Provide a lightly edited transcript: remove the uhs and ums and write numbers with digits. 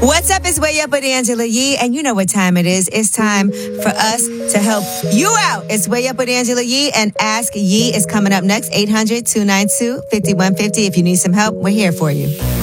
What's up? It's Way Up with Angela Yee, and you know what time it is. It's time for us to help you out. It's Way Up with Angela Yee, and Ask Yee is coming up next. 800-292-5150. If you need some help, we're here for you.